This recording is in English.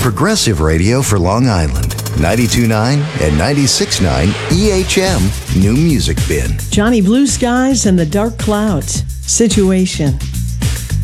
progressive radio for Long Island. 92.9 and 96.9 EHM New Music Bin. Johnny Blue Skies and the Dark Clouds. Situation.